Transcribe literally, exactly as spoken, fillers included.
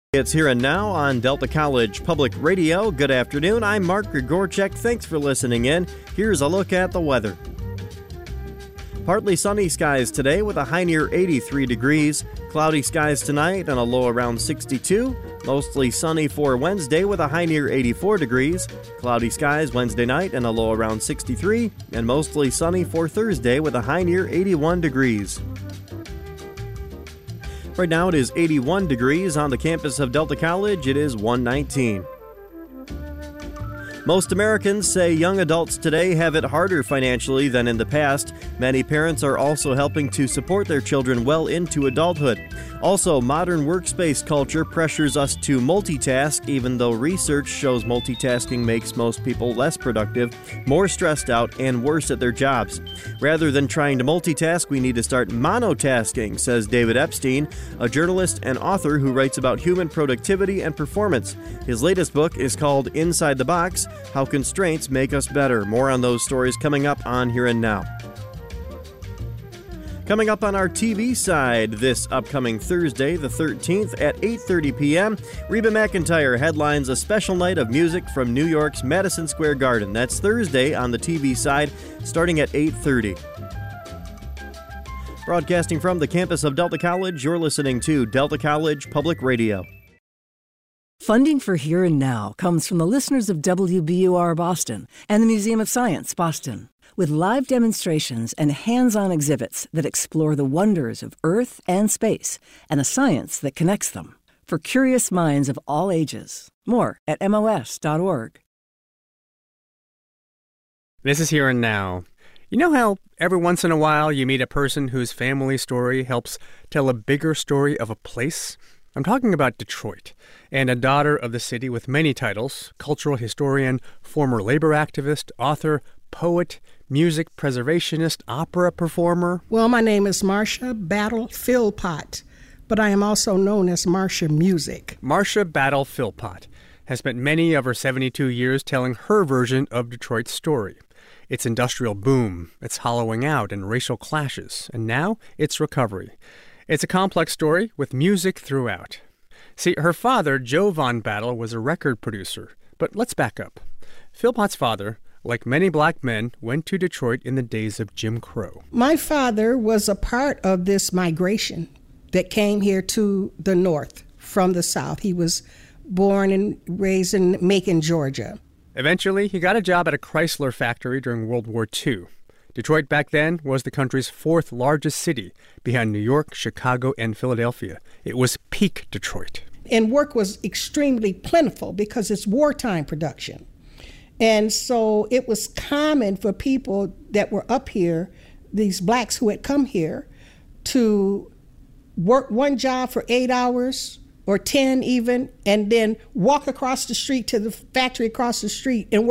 It's Here and Now on Delta College Public Radio. Good afternoon. I'm Mark Grigorchek. Thanks for listening in. Here's a look at the weather. Partly sunny skies today with a high near eighty-three degrees. Cloudy skies tonight and a low around sixty-two. Mostly sunny for Wednesday with a high near eighty-four degrees. Cloudy skies Wednesday night and a low around sixty-three. And mostly sunny for Thursday with a high near eighty-one degrees. Right now it is eighty-one degrees on the campus of Delta College. It is one nineteen. Most Americans say young adults today have it harder financially than in the past. Many parents are also helping to support their children well into adulthood. Also, modern workspace culture pressures us to multitask, even though research shows multitasking makes most people less productive, more stressed out, and worse at their jobs. Rather than trying to multitask, we need to start monotasking, says David Epstein, a journalist and author who writes about human productivity and performance. His latest book is called Inside the Box: How Constraints Make Us Better. More on those stories coming up on Here and Now. Coming up on our T V side this upcoming Thursday, the thirteenth at eight thirty p.m., Reba McEntire headlines a special night of music from New York's Madison Square Garden. That's Thursday on the T V side, starting at eight thirty. Broadcasting from the campus of Delta College, you're listening to Delta College Public Radio. Funding for Here and Now comes from the listeners of W B U R Boston and the Museum of Science, Boston, with live demonstrations and hands-on exhibits that explore the wonders of Earth and space and the science that connects them, for curious minds of all ages. More at M O S dot org. This is Here and Now. You know how every once in a while you meet a person whose family story helps tell a bigger story of a place? I'm talking about Detroit, and a daughter of the city with many titles: cultural historian, former labor activist, author, poet, music preservationist, opera performer. Well, my name is Marcia Battle Philpott, but I am also known as Marcia Music. Marcia Battle Philpott has spent many of her seventy-two years telling her version of Detroit's story. Its industrial boom, its hollowing out and racial clashes, and now its recovery. It's a complex story with music throughout. See, her father, Joe Von Battle, was a record producer. But let's back up. Philpott's father, like many black men, went to Detroit in the days of Jim Crow. My father was a part of this migration that came here to the north from the south. He was born and raised in Macon, Georgia. Eventually, he got a job at a Chrysler factory during World War Two. Detroit back then was the country's fourth largest city, behind New York, Chicago, and Philadelphia. It was peak Detroit. And work was extremely plentiful because it's wartime production. And so it was common for people that were up here, these blacks who had come here, to work one job for eight hours or ten even, and then walk across the street to the factory across the street and work